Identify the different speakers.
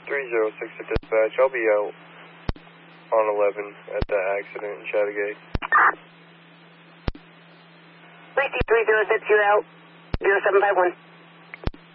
Speaker 1: 306 to dispatch. I'll be out on 11 at that accident in Chattagate.
Speaker 2: 30306, you're out. 0751.